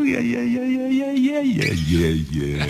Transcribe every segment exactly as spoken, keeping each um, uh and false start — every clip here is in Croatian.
je, je, je, je, je, je, je, je.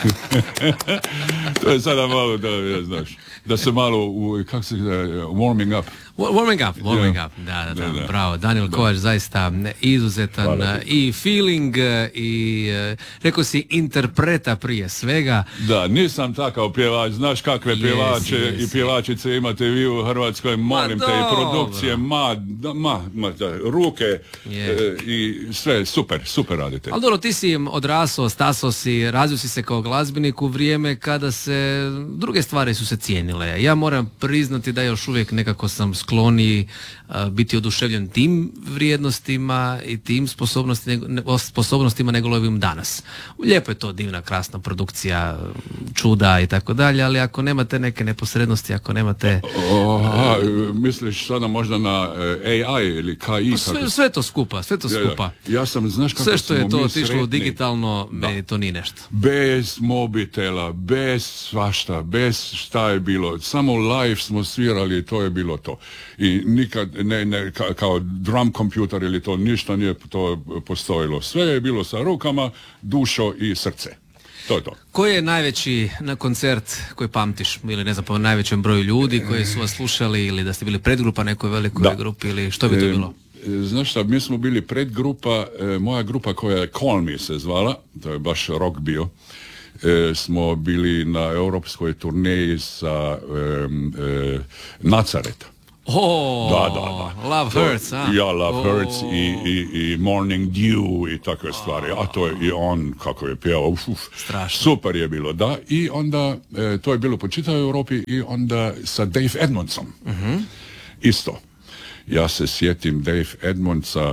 To je sada malo da, ja, znaš, da se malo, u, kako se da, warming up. Warming up, warming yeah. up, da, da, da, da, bravo. Daniel da. Kovač zaista izuzetan Hvala. I feeling i, rekao si, interpreta prije svega. Da, nisam takav pjevač, znaš kakve yes, pjevače yes, i pjevačice imate vi u Hrvatskoj, molim ma, te, i produkcije, ma, da, ma, ma da, ruke yeah. e, i sve, super, super radite. Ali dobro, ti si odrasao, stasao si, razvio si se kao glazbenik u vrijeme kada se, druge stvari su se cijenile. Ja moram priznati da još uvijek nekako sam skloni uh, biti oduševljen tim vrijednostima i tim sposobnosti, nego, sposobnostima nego lovim danas. Lijepo je to, divna, krasna produkcija, čuda i tako dalje, ali ako nemate neke neposrednosti, ako nemate... Uh, Aha, misliš sada možda na uh, A I ili K I? Sve, sve to skupa, sve to skupa. Ja, ja. ja sam, znaš kako sve što je to otišlo digitalno, meni to nije nešto. Bez mobitela, bez svašta, bez šta je bilo, samo live smo svirali, to je bilo to. I nikad, ne, ne, ka, kao drum kompjuter ili to, ništa nije to postojilo. Sve je bilo sa rukama, dušo i srce. To je to. Koji je najveći na koncert koji pamtiš, ili ne znam, po najvećem broju ljudi koji su vas slušali, ili da ste bili predgrupa nekoj velikoj da. grupi, ili što bi to bilo? E, znaš šta, mi smo bili predgrupa, e, moja grupa koja je Call Me se zvala, to je baš rock bio. E, smo bili na europskoj turneji sa e, e, Nazareta. Oh, da, da, da. Love to, Hurts, a? Ja, Love oh. Hurts i, i, i Morning Dew i takve stvari. A to je i on, kako je pjevao, uf, uf, super je bilo, da. I onda, e, to je bilo po čitavoj Europi i onda sa Dave Edmondsom. Uh-huh. Isto. Ja se sjetim Dave Edmondsa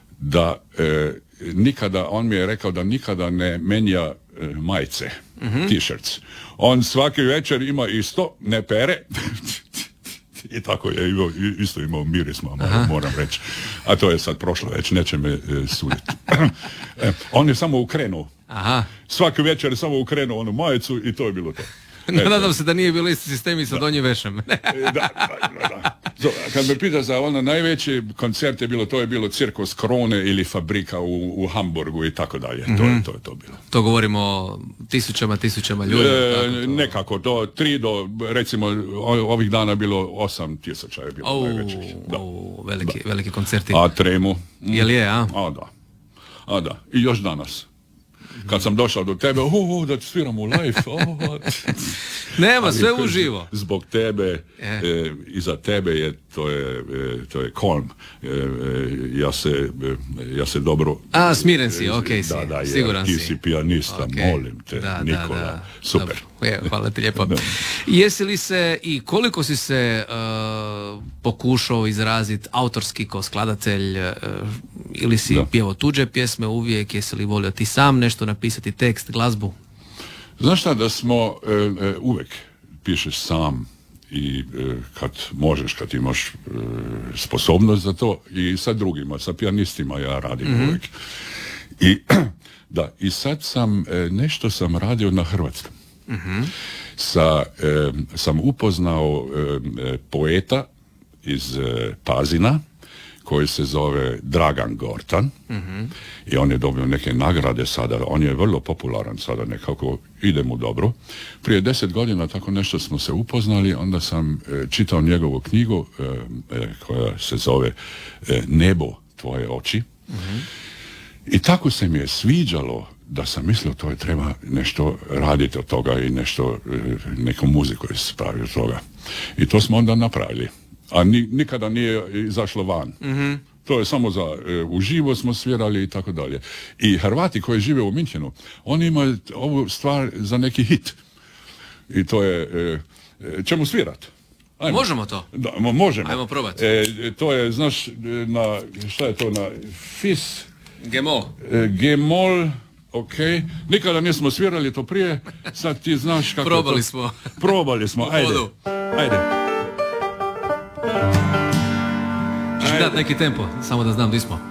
da e, nikada, on mi je rekao da nikada ne menja e, majice, uh-huh. t-shirts. On svaki večer ima isto, ne pere. I tako je imao, isto imao miris, mama, moram reći. A to je sad prošlo već, neće me e, suditi. e, on je samo ukrenuo. Aha. Svaki večer je samo ukrenuo onu majicu i to je bilo to. E, nadam se da nije bilo isti sistem i sa donjim vešem. da, da, da, da. So, kad me pita za ono najveći koncert je bilo, to je bilo Cirkus Krone ili Fabrika u, u Hamburgu i tako dalje. Mm-hmm. To je to, je to bilo. To govorimo o tisućama, tisućama ljudi. E, nekako, do tri do, recimo, ovih dana bilo osam tisuća je bilo oh, najveći. Da. Oh, veliki, da. veliki koncerti. A Tremu. Mm. Jel je, a? A da. A da. I još danas. Kad sam došao do tebe, oh, oh, da sviramo live, oh, oh. Nema, ali, sve uživo. Zbog tebe e. e, i za tebe je to je e, to je kolm. E, e, ja se e, ja se dobro. A smiren si, okej okay, si. Da, da, siguran ti si. si pijanista, okay. Molim te, da, Nikola. Da, da. Super. Je, hvala ti lijepo. Jesi li se i koliko si se uh, pokušao izraziti autorski kao skladatelj uh, ili si da. pjevao tuđe pjesme uvijek, jesi li volio ti sam nešto napisati, tekst, glazbu? Znaš šta, da smo e, e, uvijek pišeš sam i e, kad možeš, kad imaš e, sposobnost za to i sa drugima, sa pijanistima ja radim mm-hmm. uvijek. I da, i sad sam, e, nešto sam radio na hrvatskom. Mm-hmm. Sa, e, sam upoznao e, poeta iz e, Pazina, koji se zove Dragan Gortan mm-hmm. i on je dobio neke nagrade sada, on je vrlo popularan sada, nekako ide mu dobro. Prije deset godina tako nešto smo se upoznali, onda sam e, čitao njegovu knjigu e, e, koja se zove e, Nebo tvoje oči mm-hmm. i tako se mi je sviđalo da sam mislio to je treba nešto raditi od toga i nešto, e, neku muziku ispraviti od toga. I to smo onda napravili. A ni, nikada nije izašlo van. Mm-hmm. To je samo za e, uživo smo svirali i tako dalje. I Hrvati koji žive u Minhenu, oni imaju ovu stvar za neki hit. I to je, e, ćemo svirat. Ajmo. Možemo to? Da, možemo. Ajmo probati. E, to je, znaš, na, šta je to, na fis? Gemol. E, gemol, ok. Nikada nismo svirali to prije, sad ti znaš kako probali to... smo. Probali smo, ajde. Ajde. Ćeš mi dati neki tempo, samo da znam di smo.